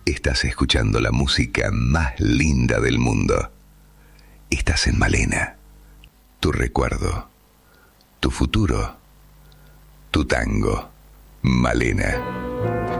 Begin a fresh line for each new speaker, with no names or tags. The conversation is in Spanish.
Estás escuchando la música más linda del mundo. Estás en Malena. Tu recuerdo. Tu futuro. Tu tango. Malena.